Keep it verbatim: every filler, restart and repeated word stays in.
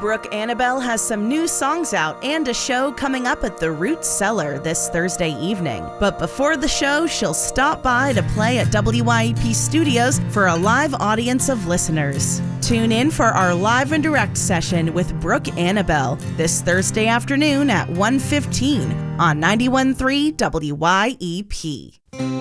Brooke Annabelle has some new songs out and a show coming up at the Root Cellar this Thursday evening. But before the show, she'll stop by to play at W Y E P Studios for a live audience of listeners. Tune in for our live and direct session with Brooke Annabelle this Thursday afternoon at one fifteen on ninety-one point three W Y E P.